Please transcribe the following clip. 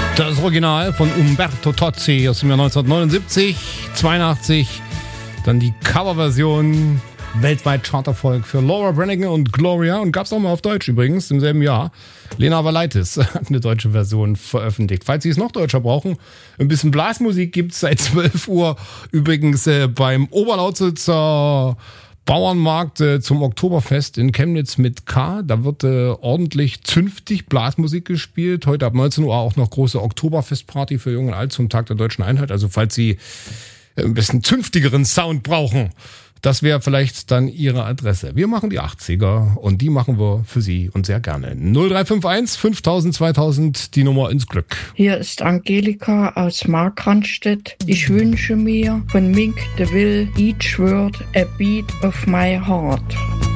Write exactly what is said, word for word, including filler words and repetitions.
Das Original von Umberto Tozzi aus dem Jahr neunzehnhundertneunundsiebzig, zweiundachtzig. Dann die Coverversion, weltweit Charterfolg für Laura Branigan und Gloria. Und gab es auch mal auf Deutsch übrigens im selben Jahr. Lena Valaitis hat eine deutsche Version veröffentlicht. Falls Sie es noch deutscher brauchen, ein bisschen Blasmusik gibt es seit zwölf Uhr übrigens äh, beim Oberlausitzer Bauernmarkt äh, zum Oktoberfest in Chemnitz mit K. Da wird äh, ordentlich zünftig Blasmusik gespielt. Heute ab neunzehn Uhr auch noch große Oktoberfestparty für Jung und Alt zum Tag der Deutschen Einheit. Also falls Sie äh, ein bisschen zünftigeren Sound brauchen, das wäre vielleicht dann Ihre Adresse. Wir machen die achtziger und die machen wir für Sie und sehr gerne. null drei fünf eins fünftausend zweitausend, die Nummer ins Glück. Hier ist Angelika aus Markranstädt. Ich wünsche mir von Mink de Will Each Word a Beat of My Heart.